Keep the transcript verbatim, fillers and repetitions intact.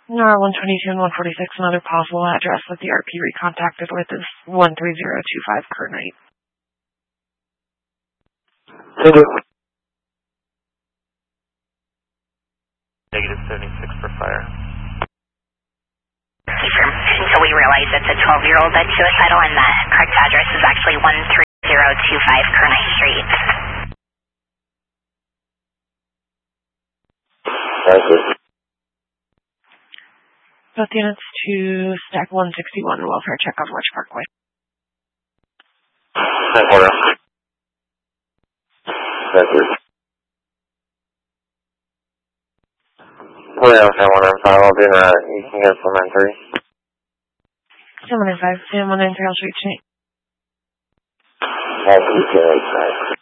No, one twenty-two and one forty-six, another possible address that the R P recontacted with is one three zero two five Kernite. Negative seventy-six for fire. Until we realize it's a twelve-year-old that's suicidal, and the correct address is actually one three zero two five Kernite Street. Thank you. Both units to stack one sixty-one, welfare check on Wedge Parkway. Thank you. Thank you. Well, okay, one nine five, I'll be in uh, you can get one nine three. seven nine five, and one nine three, I'll shoot you. Thank you,